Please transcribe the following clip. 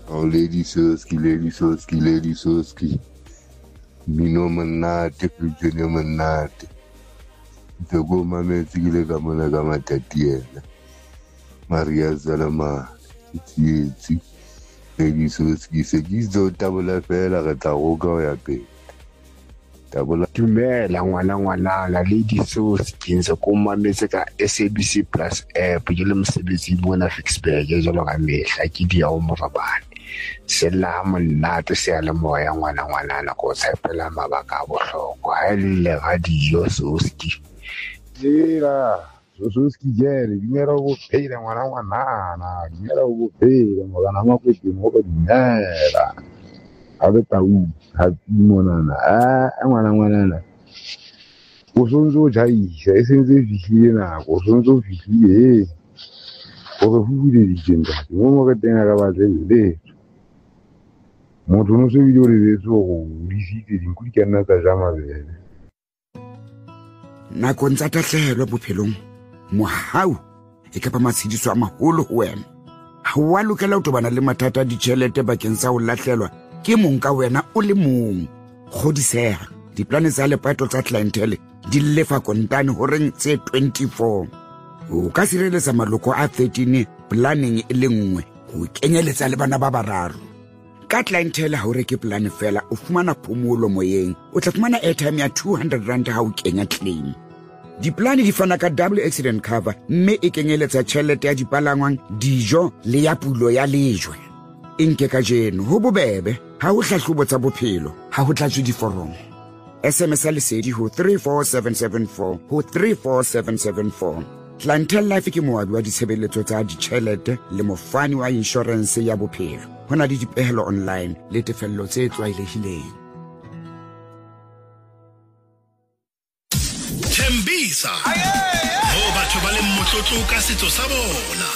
Oh, Lady Soski. Mino manate, Virginia manate. The go mame tigile gamona gamatatiela. Maria Zalama. It's Lady Soski. Segizo tabula fela gatagoga ya pe. Dumela ngwana la Lady Soski ntse ko mametse ka SABC Plus app ke le mosebetsi mona Fixburg e jalo ka mehla ke dia o morabane sela monate se ala moya ngwana na go tshepela mabaka a bohlokwa ha le radio Soski dira Soski jere dinero go phela ngwana dinero go phela mogana makwete mo go dinela ave tau ha monana ngwana go sonzo jaisa e sentse fihlile na go sonzo fihlile go fufile ditjenda mo ka tena ka batlele motho no se video le tso go disitse dinkudi ka nna tsa jama bele na kontsa tahlelo bophelong mohau e ka ba matshidiso a maholo ho wena ha wa lokela ho tobana le mathata a ditjhelete bakeng sa ho lahlelwa ke mong ka wena o le mong kgodiseha diplane tsa lepato tsa clientele di lefa kontane ho reng tse 24 o ka sireletsa maloko a 13 planning e le nngwe ho kenyeletsa le bana ba bararo ka clientele ha o reke plan fela o fumana phomolo moyeng o tla fumana airtime ya 200 rand ha o kenya claim diplane di fana ka double accident cover mme e kenyeletsa tjhelete ya dipalangwang dijo le ya pulo ya lejwe inke ka jeno ho bobebe ha ho hlahlobo tsa bophelo ha ho tlatswe diforomo SMS lesedi ho 34774 ho 34774 Clientele Life ke moabi wa ditshebeletso tsa ditjhelete le mofani wa insurance ya bophelo hona le dipehelo online le tefello tse tlwaelehileng Thembisa ho batho ba le motlotlo ka setso sa bona.